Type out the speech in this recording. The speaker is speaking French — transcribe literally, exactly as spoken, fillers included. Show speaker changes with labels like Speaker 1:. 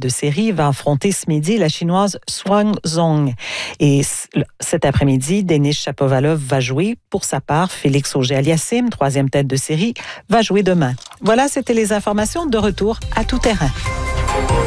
Speaker 1: de série, va affronter ce midi la Chinoise Xuan Zhong. Et cet après-midi, Denis Shapovalov va jouer. Pour sa part, Félix Auger-Aliassime, troisième tête de série, va jouer demain. Voilà, c'était les informations. De retour à tout terrain.